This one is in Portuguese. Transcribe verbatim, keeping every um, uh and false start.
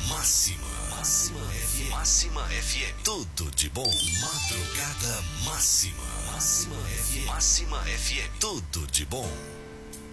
Máxima. Máxima F M. Máxima F M. Tudo de bom. Madrugada Máxima. Máxima F M. Máxima F M. Tudo de bom.